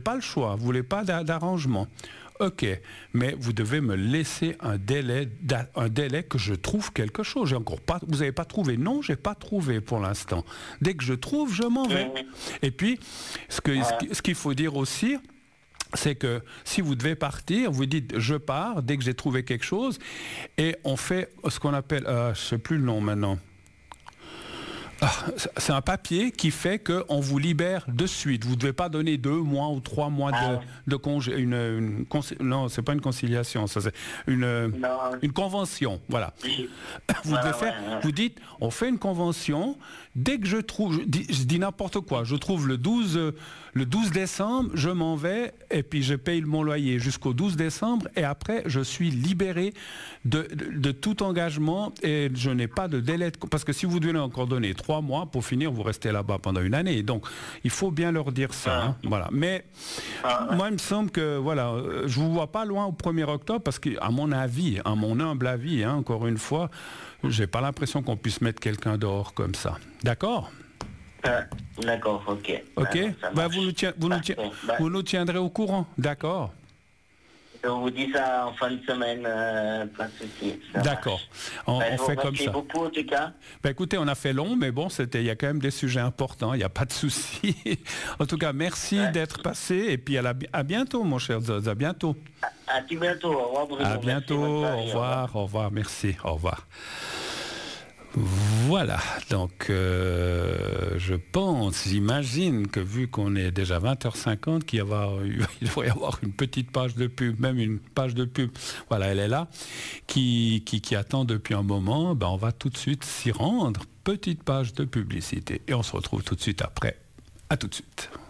pas le choix, vous voulez pas d'arrangement. Ok, mais vous devez me laisser un délai que je trouve quelque chose. J'ai encore pas, vous n'avez pas trouvé? Non, j'ai pas trouvé pour l'instant. Dès que je trouve, je m'en vais. Et puis, ce qu'il faut dire aussi, c'est que si vous devez partir, vous dites je pars dès que j'ai trouvé quelque chose, et on fait ce qu'on appelle, je ne sais plus le nom maintenant. C'est un papier qui fait qu'on vous libère de suite. Vous ne devez pas donner 2 mois ou 3 mois de congé. Non, c'est pas une conciliation, ça c'est une convention. Voilà. Vous devez vous dites, on fait une convention. Dès que je trouve, je dis n'importe quoi, je trouve le 12 décembre, je m'en vais et puis je paye mon loyer jusqu'au 12 décembre et après je suis libéré de tout engagement et je n'ai pas de délai. Parce que si vous devez encore donner 3 mois pour finir, vous restez là-bas pendant une année. Donc, il faut bien leur dire ça. Hein, voilà. Mais moi, il me semble que, voilà, je vous vois pas loin au 1er octobre parce qu'à mon avis, à mon humble avis, hein, encore une fois, j'ai pas l'impression qu'on puisse mettre quelqu'un dehors comme ça. D'accord ? D'accord, ok. Ok. Vous nous tiendrez au courant. D'accord. Je vous dis ça en fin de semaine, pas de souci. D'accord. On fait comme ça. Merci beaucoup en tout cas. Écoutez, on a fait long, mais bon, il y a quand même des sujets importants, il n'y a pas de souci. En tout cas, merci d'être passé et puis à bientôt, mon cher Zoz, à bientôt. À tout bientôt, au revoir Bruno. À bientôt, merci, au revoir, merci, au revoir. Voilà, donc j'imagine que vu qu'on est déjà 20h50, il doit y avoir une petite page de pub, même une page de pub, voilà, elle est là, qui attend depuis un moment, on va tout de suite s'y rendre, petite page de publicité, et on se retrouve tout de suite après. À tout de suite.